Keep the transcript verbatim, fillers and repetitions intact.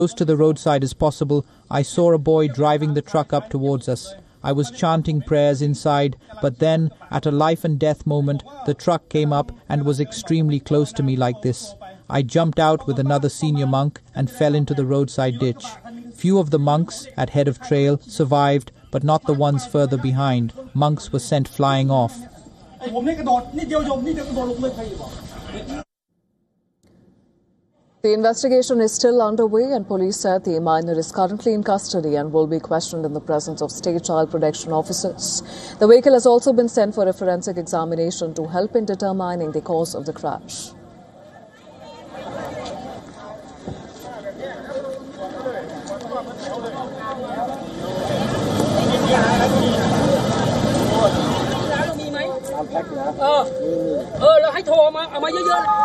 close to the roadside as possible, I saw a boy driving the truck up towards us. I was chanting prayers inside, but then, at a life and death moment, the truck came up and was extremely close to me like this. I jumped out with another senior monk and fell into the roadside ditch. Few of the monks, at head of trail, survived, but not the ones further behind. Monks were sent flying off. The investigation is still underway and police said the minor is currently in custody and will be questioned in the presence of state child protection officers. The vehicle has also been sent for a forensic examination to help in determining the cause of the crash. Ờ, ờ, là hãy thò mà, mà dơ dơ.